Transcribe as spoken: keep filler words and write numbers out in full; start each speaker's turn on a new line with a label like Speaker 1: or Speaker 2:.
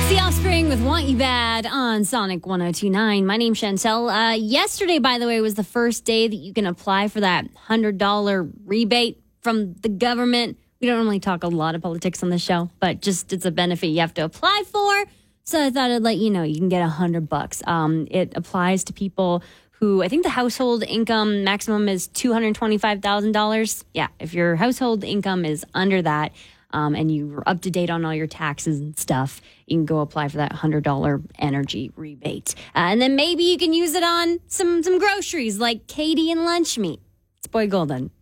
Speaker 1: The Offspring with Want You Bad on Sonic one oh two point nine. My name's Chantel. Uh, yesterday, by the way, was the first day that you can apply for that one hundred dollars rebate from the government. We don't normally talk a lot of politics on the show, but just it's a benefit you have to apply for. So I thought I'd let you know you can get one hundred bucks. Um, it applies to people who, I think the household income maximum is two hundred twenty-five thousand dollars. Yeah, if your household income is under that, Um, and you're up to date on all your taxes and stuff, you can go apply for that one hundred dollars energy rebate. Uh, and then maybe you can use it on some some groceries like Katie and lunch meat. It's Boy Golden.